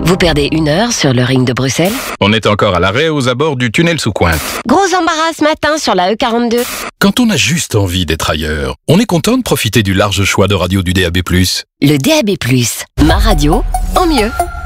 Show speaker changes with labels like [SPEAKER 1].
[SPEAKER 1] Vous perdez 1 heure sur le ring de Bruxelles.
[SPEAKER 2] On est encore à l'arrêt aux abords du tunnel sous Cointe.
[SPEAKER 1] Gros embarras ce matin sur la E42.
[SPEAKER 2] Quand on a juste envie d'être ailleurs, on est content de profiter du large choix de radio du DAB+.
[SPEAKER 1] Le DAB+, ma radio en mieux.